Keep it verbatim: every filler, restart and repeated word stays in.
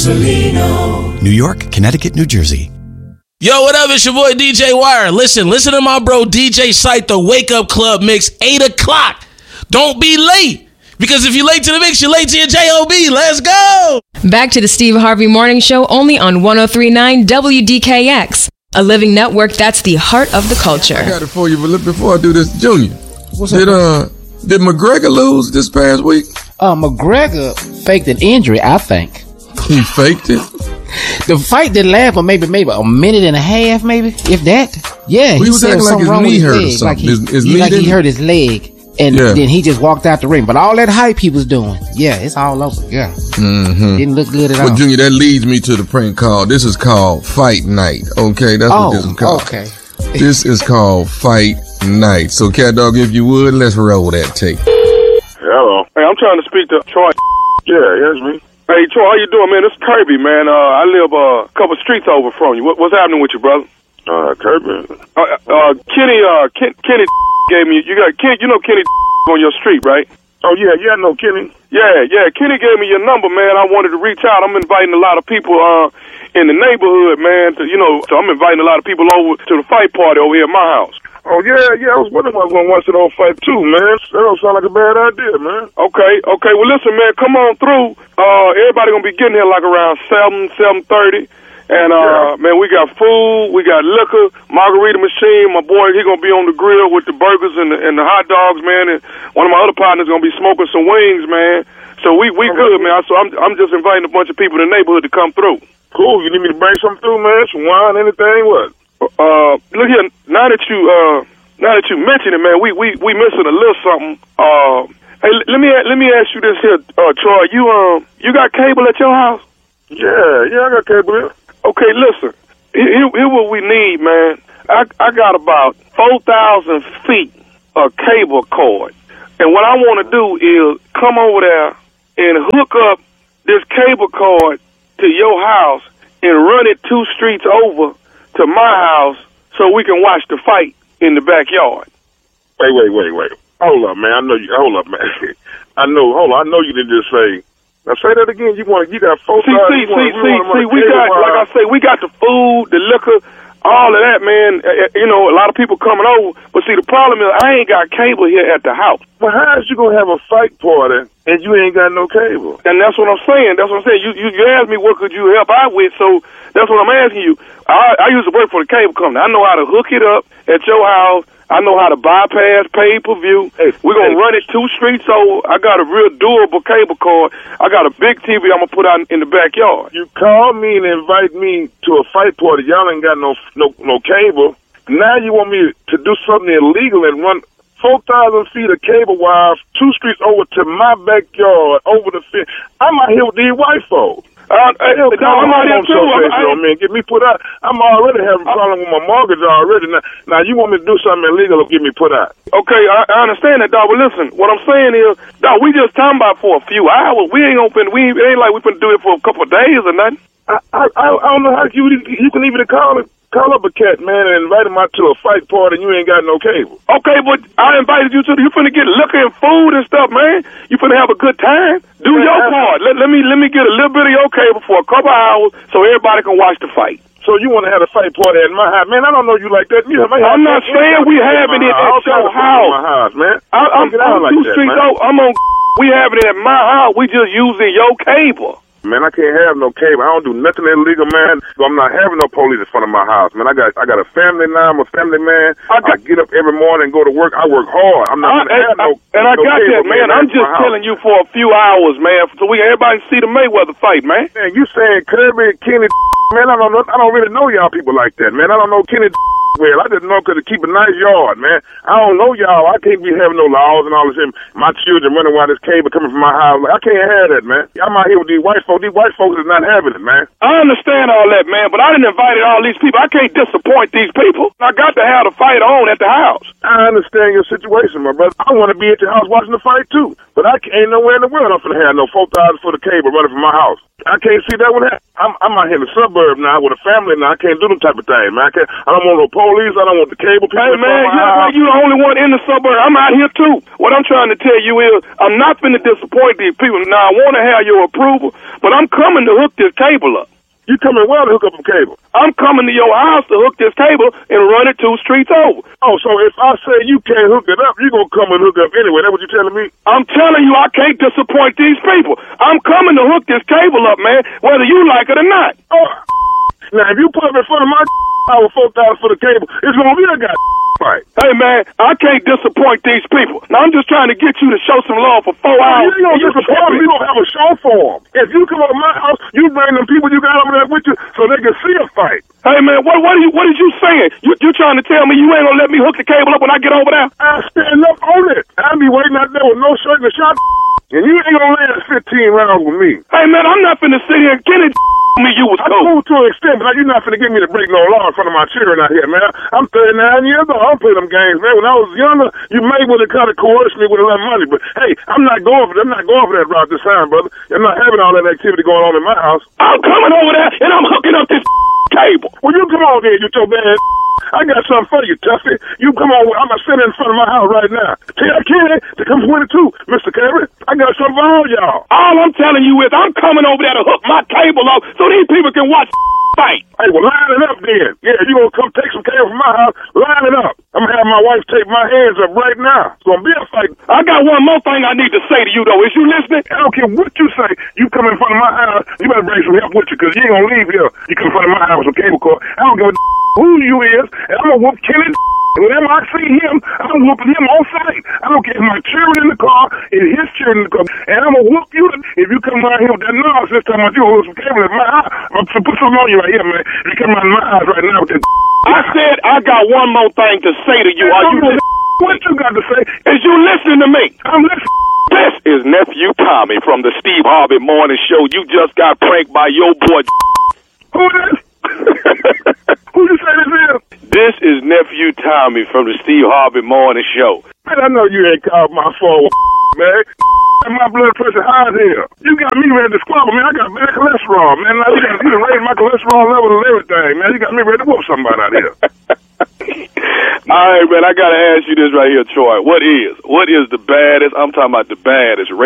New York, Connecticut, New Jersey. Yo, what up? It's your boy D J Wire. Listen, listen to my bro D J Sight, the Wake Up Club mix, eight o'clock. Don't be late, because if you're late to the mix, you're late to your J O B. Let's go. Back to the Steve Harvey Morning Show, only on one oh three point nine W D K X, a living network that's the heart of the culture. I got it for you, but look, before I do this, Junior, What's did uh did McGregor lose this past week? Uh, McGregor faked an injury, I think. He faked it? The fight didn't last for maybe maybe a minute and a half, maybe, if that. Yeah, well, he, he was acting like his knee hurt or something. Like he, his, his he, knee like he hurt his leg, and yeah. then he just walked out the ring. But all that hype he was doing, yeah, it's all over. Yeah, mm-hmm. Didn't look good at well, all. Junior, that leads me to the prank call. This is called Fight Night. Okay, that's oh, what this is called. Okay, this is called Fight Night. So, Cat Dog, if you would, let's roll that tape. Hello. Hey, I'm trying to speak to Troy. Yeah, here's me. Hey, Troy, how you doing, man? This is Kirby, man. Uh, I live uh, a couple streets over from you. What, what's happening with you, brother? Uh, Kirby. Uh, uh, Kenny, uh, Ken, Kenny gave me. You got Ken. You know Kenny on your street, right? Oh yeah, yeah, I know Kenny. Yeah, yeah. Kenny gave me your number, man. I wanted to reach out. I'm inviting a lot of people uh, in the neighborhood, man. To, you know, so I'm inviting a lot of people over to the fight party over here at my house. Oh, yeah, yeah, I was wondering if I was going to watch it all fight, too, man. That don't sound like a bad idea, man. Okay, okay. Well, listen, man, come on through. Uh, everybody going to be getting here like around seven, seven thirty. And, uh, yeah. man, we got food, we got liquor, margarita machine. My boy, he going to be on the grill with the burgers and the, and the hot dogs, man. And one of my other partners going to be smoking some wings, man. So we, we good, man. So I'm, I'm just inviting a bunch of people in the neighborhood to come through. Cool. You need me to bring something through, man? Some wine, anything? What? Uh, look here. Now that you, uh, now that you mention it, man, we we we missing a little something. Uh, hey, let me let me ask you this here, uh, Troy. You um, you got cable at your house? Yeah, yeah, I got cable here. Okay, listen. Here, here what we need, man. I I got about four thousand feet of cable cord, and what I want to do is come over there and hook up this cable cord to your house and run it two streets over to my house so we can watch the fight in the backyard. Wait, wait, wait, wait. Hold up, man. I know you. Hold up, man. I know. Hold on. I know you didn't just say. Now say that again. You want? You got four. See, see, see, see, see. We got, like I say, we got the food, the liquor, all of that, man. You know, a lot of people coming over. But see, the problem is I ain't got cable here at the house. Well, how is you gonna have a fight party and you ain't got no cable? And that's what I'm saying. That's what I'm saying. You you, you asked me what could you help out with, so that's what I'm asking you. I, I used to work for the cable company. I know how to hook it up at your house. I know how to bypass pay-per-view. Hey, We're going to hey. run it two streets over. I got a real durable cable cord. I got a big T V I'm going to put out in the backyard. You call me and invite me to a fight party. Y'all ain't got no no no cable. Now you want me to do something illegal and run four thousand feet of cable wire two streets over to my backyard, over the fence. I'm out here with these white folks. Uh, hey, no, I'm out here too. I, man, get me put out. I'm already having a problem with my mortgage already. Now, now you want me to do something illegal or get me put out? Okay, I, I understand that, dog. But listen, what I'm saying is, dog, we just talking about for a few hours. We ain't open. We it ain't like we finna do it for a couple of days or nothing. I, I I don't know how you you can even call it. Call up a cat, man, and invite him out to a fight party and you ain't got no cable. Okay, but I invited you to the, you finna get liquor and food and stuff, man. You finna have a good time. Do man, your part. Let, let me let me get a little bit of your cable for a couple hours so everybody can watch the fight. So you want to have a fight party at my house? Man, I don't know you like that. You have my house. I'm not saying we having it at your house. My house, man. I, I'm, I'm like two that, streets over. I'm on. We having it at my house. We just using your cable. Man, I can't have no cable. I don't do nothing illegal, man. So I'm not having no police in front of my house, man. I got I got a family now. I'm a family man. I, got, I get up every morning and go to work. I work hard. I'm not going to have no And I no got cable, that, man. man. I'm just telling you for a few hours, man, so we everybody see the Mayweather fight, man. Man, you saying Kirby, Kenny, man, I don't know. I don't really know y'all people like that, man. I don't know Kenny well. I just know because to keep a nice yard, man. I don't know y'all. I can't be having no laws and all this. And my children running around this cable coming from my house. I can't have that, man. I'm out here with these white folks. These white folks is not having it, man. I understand all that, man, but I didn't invite all these people. I can't disappoint these people. I got to have the fight on at the house. I understand your situation, my brother. I want to be at your house watching the fight, too. But I ain't nowhere in the world I'm going to have no four thousand foot of cable running from my house. I can't see that one happen. I'm, I'm out here in the suburb now with a family now. I can't do them type of thing, man. I, can't, I don't want no police. I don't want the cable people. Hey, man, you act like you the only one in the suburb. I'm out here, too. What I'm trying to tell you is I'm not finna disappoint these people. Now, I want to have your approval, but I'm coming to hook this cable up. You coming well to hook up some cable? I'm coming to your house to hook this cable and run it two streets over. Oh, so if I say you can't hook it up, you going to come and hook up anyway. That's what you telling me? I'm telling you I can't disappoint these people. I'm coming to hook this cable up, man, whether you like it or not. Oh, now, if you put up in front of my hour four thousand for the cable, it's going to be a goddamn fight. Hey, man, I can't disappoint these people. Now, I'm just trying to get you to show some love for four hours. You ain't going to disappoint me. You going to have a show for them. If you come over to my house, you bring them people you got over there with you so they can see a fight. Hey, man, what what are you what are you saying? You you trying to tell me you ain't gonna let me hook the cable up when I get over there? I stand up on it. I'll be waiting out there with no shirt and a shot, and you ain't gonna last fifteen rounds with me. Hey, man, I'm not finna sit here and Kenny me you was cold. I moved to an extent, but you're not finna get me to break no law in front of my children out here, man. I'm thirty-nine years old. I don't play them games, man. When I was younger, you may would have kind of coerced me with a lot of money, but hey, I'm not going for that. I'm not going for that route this time, brother. I'm not having all that activity going on in my house. I'm coming over there and I'm hooking up this cable. Well, you come on here, you your bad. I got something for you, Tuffy. You come on. I'm gonna sit in front of my house right now. Tell Kenny to come twenty-two, Mister Carey. I got something for all y'all. All I'm telling you is I'm coming over there to hook my cable up so these people can watch fight. Hey, well, line it up then. Yeah, you gonna come take some cable from my house? Line it up. I'm gonna have my wife take my hands up right now. It's gonna be a fight. I got one more thing I need to say to you, though. Is you listening? I don't care what you say. You come in front of my house, you better bring some help with you, because you ain't gonna leave here. You come in front of my house with some cable cord. I don't give a who you is, and I'm gonna whoop Kenny. And whenever I see him, I'm whooping him on sight. I don't care if my children in the car, and his children in the car, and I'm gonna whoop you if you come around here with that nonsense talking about you hook some cable in my house. I'm gonna put something on you right here, man. You come around my house right now with that. I said I got one more thing to say to you. Are you listening? What you got to say? Is you listening to me? I'm listening. This is Nephew Tommy from the Steve Harvey Morning Show. You just got pranked by your boy. Who is? Who you say this is? This is Nephew Tommy from the Steve Harvey Morning Show. Man, I know you ain't called my phone, man. My blood pressure high as hell. You got me ready to squabble, man. I got bad cholesterol, man. Now you got you done raised my cholesterol level and everything, man. You got me ready to whoop somebody out here. All right, man. I gotta ask you this right here, Troy. What is what is the baddest? I'm talking about the baddest